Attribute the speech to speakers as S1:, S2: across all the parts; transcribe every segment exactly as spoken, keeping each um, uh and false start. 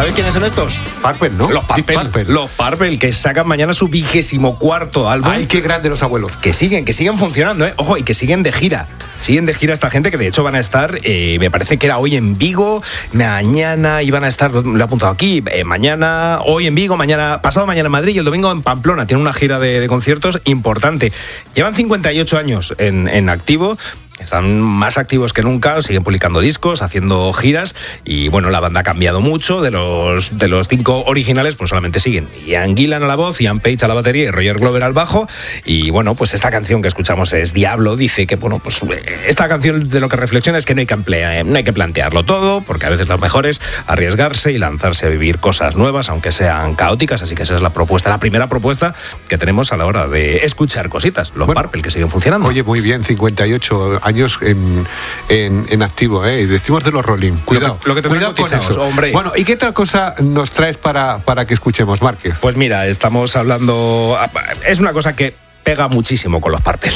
S1: ¿Sabes quiénes son estos?
S2: Purple, ¿no?
S1: Los Purple, Purple. Los Purple, que sacan mañana su vigésimo cuarto álbum.
S2: ¡Ay, qué grande los abuelos!
S1: Que siguen, que siguen funcionando, ¿eh? Ojo, y que siguen de gira. Siguen de gira esta gente, que de hecho van a estar, eh, me parece que era hoy en Vigo, mañana iban a estar, lo he apuntado aquí, eh, mañana, hoy en Vigo, mañana, pasado mañana en Madrid y el domingo en Pamplona. Tienen una gira de, de conciertos importante. Llevan cincuenta y ocho años en, en activo. Están más activos que nunca, siguen publicando discos, haciendo giras y bueno, la banda ha cambiado mucho. De los, de los cinco originales pues solamente siguen Ian Gillan a la voz, Ian Page a la batería y Roger Glover al bajo. Y bueno, pues esta canción que escuchamos es Diablo. Dice que bueno, pues esta canción de lo que reflexiona es que no hay que, emplea, no hay que plantearlo todo, porque a veces lo mejor es arriesgarse y lanzarse a vivir cosas nuevas, aunque sean caóticas. Así que esa es la propuesta, la primera propuesta que tenemos a la hora de escuchar cositas. Los bueno, Purple, que siguen funcionando.
S2: Oye, muy bien, cincuenta y ocho años en, en, en activo, ¿eh? Decimos de los Rolling. Cuidado,
S1: lo que, lo que
S2: cuidado con eso. Hombre. Bueno, ¿y qué otra cosa nos traes para, para que escuchemos, Márquez?
S1: Pues mira, estamos hablando... Es una cosa que pega muchísimo con los Purple.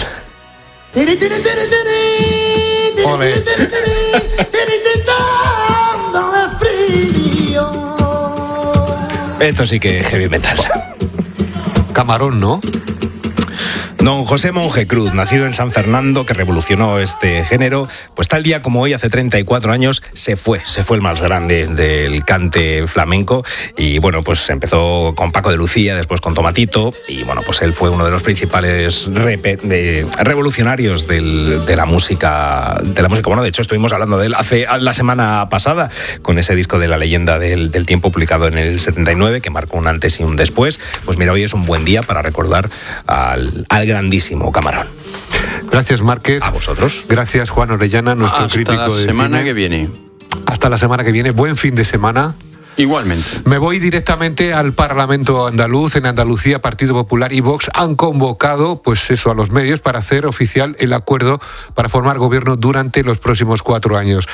S2: Ole.
S1: Esto sí que es heavy metal.
S2: Camarón, ¿no?
S1: Don José Monje Cruz, nacido en San Fernando, que revolucionó este género, pues tal día como hoy, hace treinta y cuatro años, se fue, se fue el más grande del cante flamenco. Y bueno, pues empezó con Paco de Lucía, después con Tomatito, y bueno, pues él fue uno de los principales repe- de, revolucionarios del, de la música, de la música. Bueno, de hecho estuvimos hablando de él hace la semana pasada, con ese disco de La leyenda del, del tiempo, publicado en el setenta y nueve, que marcó un antes y un después. Pues mira, hoy es un buen día para recordar al, al grandísimo Camarón.
S2: Gracias, Márquez.
S1: A vosotros.
S2: Gracias, Juan Orellana, nuestro
S3: Hasta
S2: crítico de cine.
S3: Hasta la semana que viene.
S2: Hasta la semana que viene. Buen fin de semana.
S3: Igualmente.
S2: Me voy directamente al Parlamento andaluz. En Andalucía, Partido Popular y Vox han convocado, pues eso, a los medios para hacer oficial el acuerdo para formar gobierno durante los próximos cuatro años.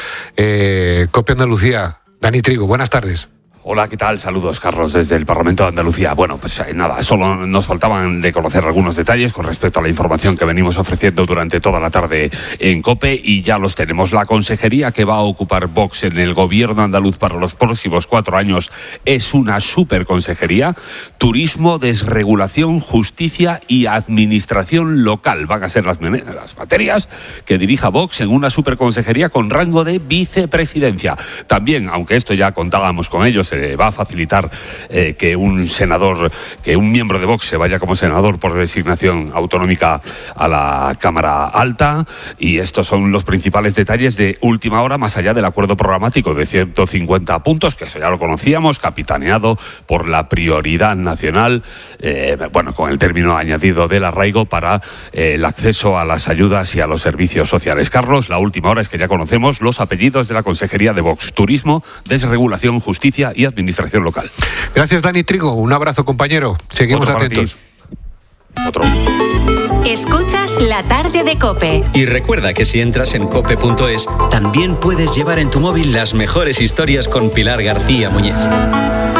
S2: Eh, COPE Andalucía, Dani Trigo, buenas tardes.
S4: Hola, ¿qué tal? Saludos, Carlos, desde el Parlamento de Andalucía. Bueno, pues eh, nada, solo nos faltaban de conocer algunos detalles con respecto a la información que venimos ofreciendo durante toda la tarde en COPE, y ya los tenemos. La consejería que va a ocupar Vox en el gobierno andaluz para los próximos cuatro años es una superconsejería. Turismo, desregulación, justicia y administración local van a ser las, las materias que dirija Vox en una superconsejería con rango de vicepresidencia. También, aunque esto ya contábamos con ellos, se va a facilitar eh, que un senador, que un miembro de Vox se vaya como senador por designación autonómica a la Cámara Alta, y estos son los principales detalles de última hora, más allá del acuerdo programático de ciento cincuenta puntos, que eso ya lo conocíamos, capitaneado por la prioridad nacional, eh, bueno, con el término añadido del arraigo para eh, el acceso a las ayudas y a los servicios sociales. Carlos, la última hora es que ya conocemos los apellidos de la consejería de Vox: Turismo, Desregulación, Justicia y Administración Local.
S2: Gracias, Dani Trigo. Un abrazo, compañero. Seguimos
S4: Otro
S2: atentos.
S4: Otro.
S5: Escuchas La Tarde de COPE.
S6: Y recuerda que si entras en cope punto es, también puedes llevar en tu móvil las mejores historias con Pilar García Muñiz.